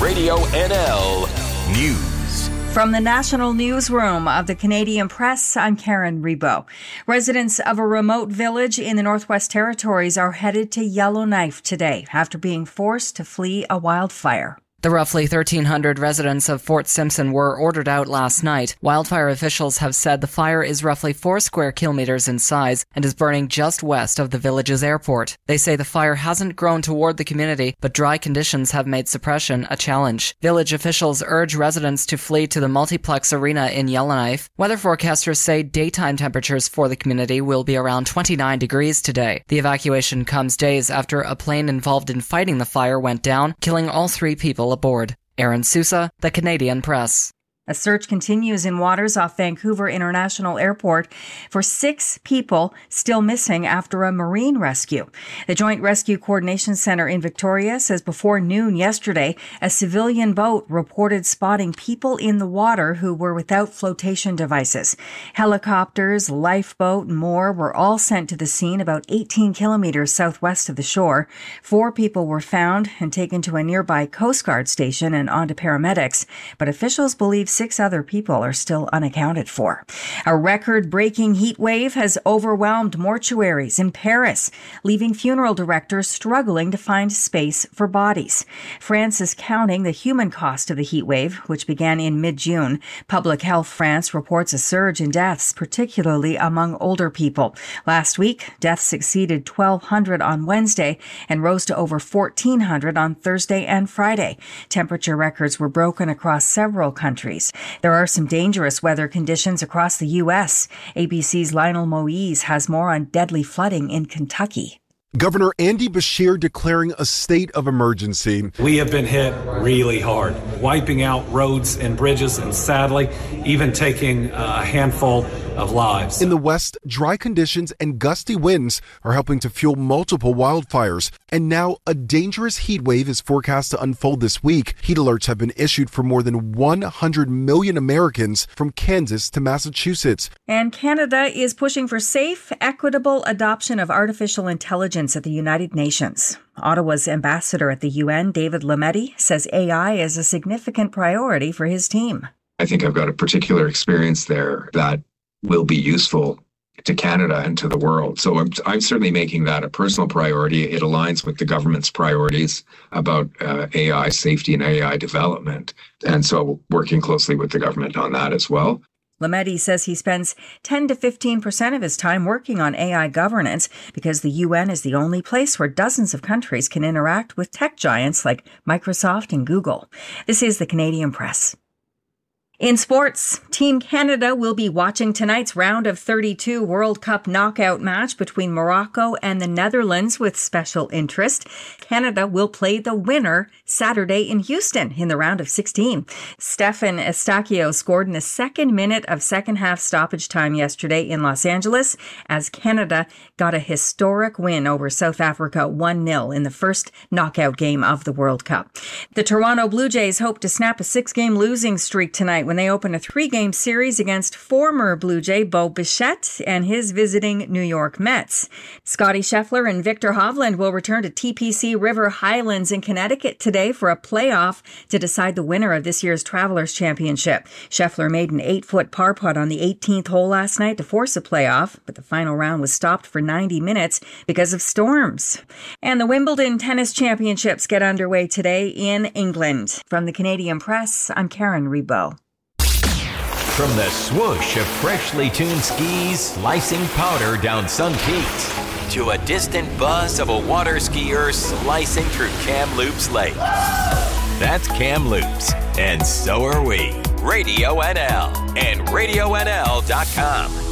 Radio NL News. From the National Newsroom of the Canadian Press, I'm Karen Rebo. Residents of a remote village in the Northwest Territories are headed to Yellowknife today after being forced to flee a wildfire. The roughly 1,300 residents of Fort Simpson were ordered out last night. Wildfire officials have said the fire is roughly 4 square kilometers in size and is burning just west of the village's airport. They say the fire hasn't grown toward the community, but dry conditions have made suppression a challenge. Village officials urge residents to flee to the multiplex arena in Yellowknife. Weather forecasters say daytime temperatures for the community will be around 29 degrees today. The evacuation comes days after a plane involved in fighting the fire went down, killing all 3 people aboard. Aaron Sousa, The Canadian Press. A search continues in waters off Vancouver International Airport for 6 people still missing after a marine rescue. The Joint Rescue Coordination Center in Victoria says before noon yesterday, a civilian boat reported spotting people in the water who were without flotation devices. Helicopters, lifeboat, and more were all sent to the scene about 18 kilometers southwest of the shore. 4 people were found and taken to a nearby Coast Guard station and onto paramedics, but officials believe 6 other people are still unaccounted for. A record-breaking heat wave has overwhelmed mortuaries in Paris, leaving funeral directors struggling to find space for bodies. France is counting the human cost of the heat wave, which began in mid-June. Public Health France reports a surge in deaths, particularly among older people. Last week, deaths exceeded 1,200 on Wednesday and rose to over 1,400 on Thursday and Friday. Temperature records were broken across several countries. There are some dangerous weather conditions across the U.S. ABC's Lionel Moise has more on deadly flooding in Kentucky. Governor Andy Beshear declaring a state of emergency. We have been hit really hard, wiping out roads and bridges and sadly, even taking a handful of lives. In the West, dry conditions and gusty winds are helping to fuel multiple wildfires. And now a dangerous heat wave is forecast to unfold this week. Heat alerts have been issued for more than 100 million Americans from Kansas to Massachusetts. And Canada is pushing for safe, equitable adoption of artificial intelligence at the United Nations. Ottawa's ambassador at the UN, David Lametti, says AI is a significant priority for his team. I think I've got a particular experience there that will be useful to Canada and to the world. So I'm certainly making that a personal priority. It aligns with the government's priorities about AI safety and AI development. And so working closely with the government on that as well. Lametti says he spends 10 to 15% of his time working on AI governance because the UN is the only place where dozens of countries can interact with tech giants like Microsoft and Google. This is the Canadian Press. In sports, Team Canada will be watching tonight's round of 32 World Cup knockout match between Morocco and the Netherlands with special interest. Canada will play the winner Saturday in Houston in the round of 16. Stefan Estacio scored in the second minute of second-half stoppage time yesterday in Los Angeles as Canada got a historic win over South Africa 1-0 in the first knockout game of the World Cup. The Toronto Blue Jays hope to snap a 6-game losing streak tonight when they open a 3-game series against former Blue Jay Bo Bichette and his visiting New York Mets. Scotty Scheffler and Victor Hovland will return to TPC River Highlands in Connecticut today for a playoff to decide the winner of this year's Travelers Championship. Scheffler made an 8-foot par putt on the 18th hole last night to force a playoff, but the final round was stopped for 90 minutes because of storms. And the Wimbledon Tennis Championships get underway today in England. From the Canadian Press, I'm Karen Rebo. From the swoosh of freshly tuned skis slicing powder down Sun Peaks to a distant buzz of a water skier slicing through Kamloops Lake. That's Kamloops, and so are we. Radio NL and RadioNL.com.